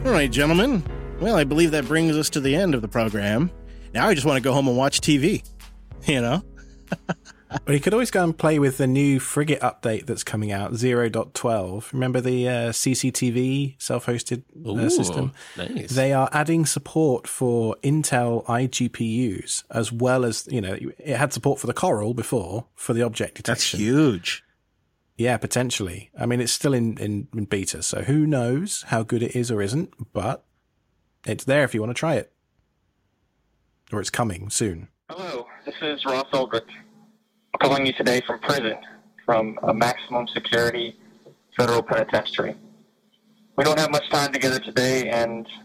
All right, gentlemen. Well, I believe that brings us to the end of the program. Now I just want to go home and watch TV. You know? Well, you could always go and play with the new Frigate update that's coming out, 0.12. Remember the CCTV self-hosted system? Nice. They are adding support for Intel iGPUs, as well as, it had support for the Coral before, for the object detection. That's huge. Yeah, potentially. I mean, it's still in beta, so who knows how good it is or isn't, but it's there if you want to try it. Or it's coming soon. Hello, this is Ross Ulbricht. I'm calling you today from prison, from a maximum security federal penitentiary. We don't have much time together today, and